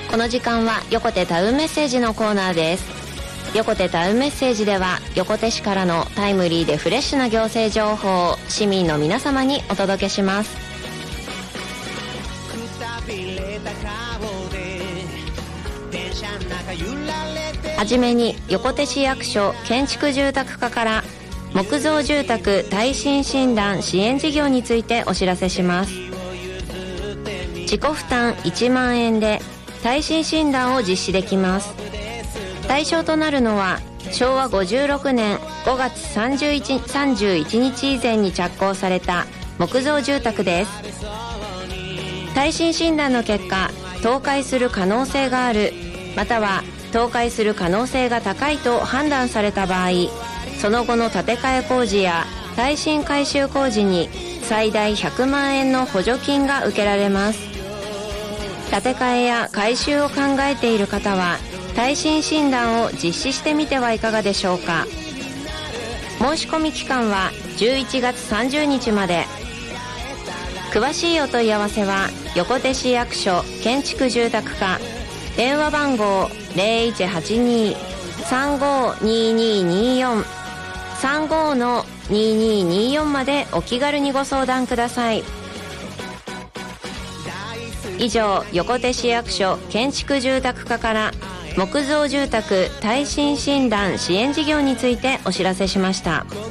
この時間は横手タウンメッセージのコーナーです。横手タウンメッセージでは、横手市からのタイムリーでフレッシュな行政情報を市民の皆様にお届けします。はじめに横手市役所建築住宅課から木造住宅耐震診断支援事業についてお知らせします。自己負担1万円で耐震診断を実施できます。対象となるのは昭和56年5月31日以前に着工された木造住宅です。耐震診断の結果、倒壊する可能性がある、または倒壊する可能性が高いと判断された場合、その後の建て替え工事や耐震改修工事に最大100万円の補助金が受けられます。建て替えや改修を考えている方は、耐震診断を実施してみてはいかがでしょうか。申し込み期間は11月30日まで。詳しいお問い合わせは横手市役所建築住宅課、電話番号 0182-352224 35-2224までお気軽にご相談ください。以上、横手市役所建築住宅課から木造住宅耐震診断支援事業についてお知らせしました。